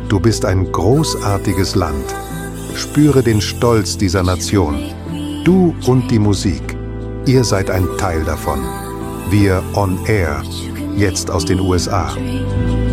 Du bist ein großartiges Land. Spüre den Stolz dieser Nation. Du und die Musik. Ihr seid ein Teil davon. Wir on Air, jetzt aus den USA.